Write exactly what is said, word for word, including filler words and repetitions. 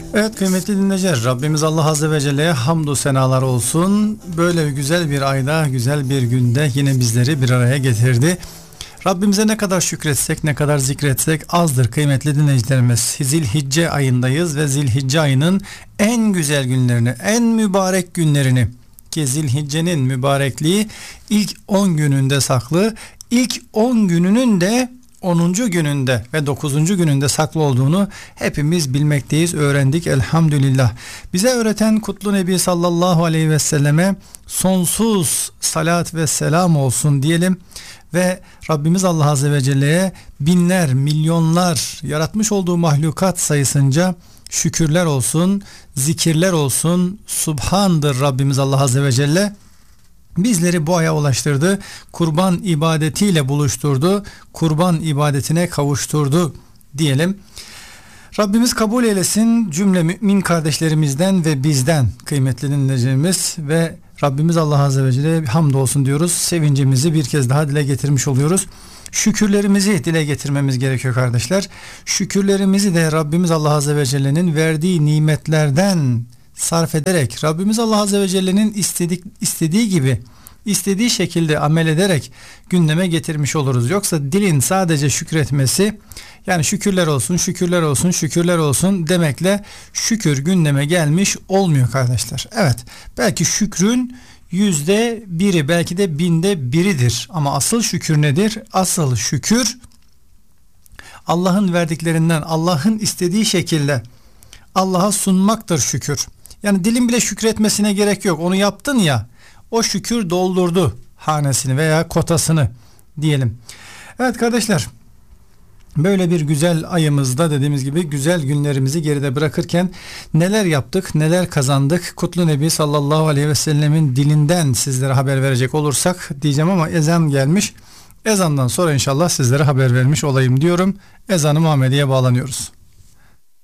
Evet kıymetli dinleyiciler, Rabbimiz Allah Azze ve Celle'ye hamdü senalar olsun. Böyle güzel bir ayda, güzel bir günde yine bizleri bir araya getirdi. Rabbimize ne kadar şükretsek, ne kadar zikretsek azdır kıymetli dinleyicilerimiz. Zilhicce ayındayız ve Zilhicce ayının en güzel günlerini, en mübarek günlerini, ki Zilhicce'nin mübarekliği ilk on gününde saklı, ilk on gününün de onuncu gününde ve dokuzuncu gününde saklı olduğunu hepimiz bilmekteyiz, öğrendik elhamdülillah. Bize öğreten Kutlu Nebi sallallahu aleyhi ve selleme sonsuz salat ve selam olsun diyelim ve Rabbimiz Allah Azze ve Celle'ye binler, milyonlar yaratmış olduğu mahlukat sayısınca şükürler olsun, zikirler olsun. Subhandır Rabbimiz Allah Azze ve Celle. Bizleri bu aya ulaştırdı. Kurban ibadetiyle buluşturdu. Kurban ibadetine kavuşturdu diyelim. Rabbimiz kabul eylesin cümle mümin kardeşlerimizden ve bizden kıymetli dinleyicilerimiz ve Rabbimiz Allah Azze ve Celle'ye hamdolsun diyoruz. Sevincimizi bir kez daha dile getirmiş oluyoruz. Şükürlerimizi dile getirmemiz gerekiyor kardeşler. Şükürlerimizi de Rabbimiz Allah Azze ve Celle'nin verdiği nimetlerden sarf ederek, Rabbimiz Allah Azze ve Celle'nin istedik, istediği gibi, istediği şekilde amel ederek gündeme getirmiş oluruz. Yoksa dilin sadece şükretmesi, yani şükürler olsun, şükürler olsun, şükürler olsun demekle şükür gündeme gelmiş olmuyor kardeşler. Evet, belki şükrün yüzde biri, belki de binde biridir. Ama asıl şükür nedir? Asıl şükür Allah'ın verdiklerinden, Allah'ın istediği şekilde Allah'a sunmaktır şükür. Yani dilin bile şükretmesine gerek yok. Onu yaptın ya, o şükür doldurdu hanesini veya kotasını diyelim. Evet kardeşler, böyle bir güzel ayımızda dediğimiz gibi güzel günlerimizi geride bırakırken neler yaptık, neler kazandık? Kutlu Nebi sallallahu aleyhi ve sellemin dilinden sizlere haber verecek olursak diyeceğim ama ezan gelmiş. Ezandan sonra inşallah sizlere haber vermiş olayım diyorum. Ezan-ı Muhammediye bağlanıyoruz.